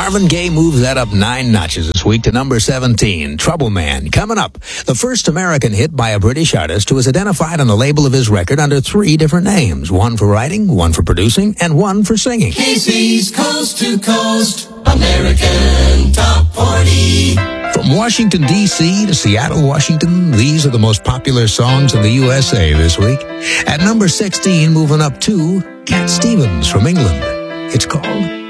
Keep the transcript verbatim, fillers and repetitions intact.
Marvin Gaye moves that up nine notches this week to number seventeen. Trouble Man. Coming up, the first American hit by a British artist who is identified on the label of his record under three different names. One for writing, one for producing, and one for singing. Casey's Coast to Coast American Top forty. From Washington, D C to Seattle, Washington, these are the most popular songs in the U S A this week. At number sixteen, moving up two, Cat Stevens from England. It's called